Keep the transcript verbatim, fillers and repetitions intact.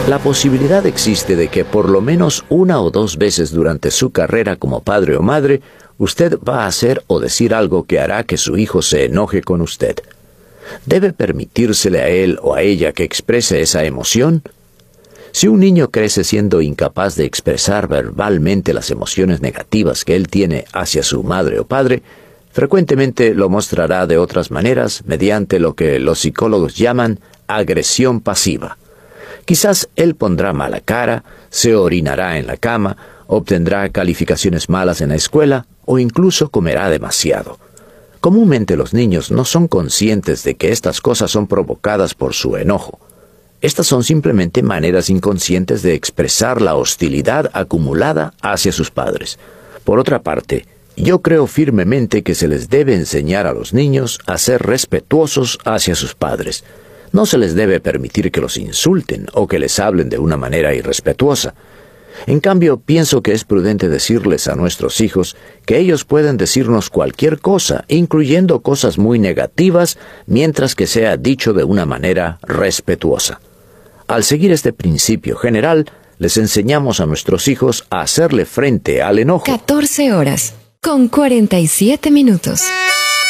La posibilidad existe de que por lo menos una o dos veces durante su carrera como padre o madre, usted va a hacer o decir algo que hará que su hijo se enoje con usted. ¿Debe permitírsele a él o a ella que exprese esa emoción? Si un niño crece siendo incapaz de expresar verbalmente las emociones negativas que él tiene hacia su madre o padre, frecuentemente lo mostrará de otras maneras mediante lo que los psicólogos llaman agresión pasiva. Quizás él pondrá mala cara, se orinará en la cama, obtendrá calificaciones malas en la escuela o incluso comerá demasiado. Comúnmente los niños no son conscientes de que estas cosas son provocadas por su enojo. Estas son simplemente maneras inconscientes de expresar la hostilidad acumulada hacia sus padres. Por otra parte, yo creo firmemente que se les debe enseñar a los niños a ser respetuosos hacia sus padres. No se les debe permitir que los insulten o que les hablen de una manera irrespetuosa. En cambio, pienso que es prudente decirles a nuestros hijos que ellos pueden decirnos cualquier cosa, incluyendo cosas muy negativas, mientras que sea dicho de una manera respetuosa. Al seguir este principio general, les enseñamos a nuestros hijos a hacerle frente al enojo. catorce horas, con cuarenta y siete minutos.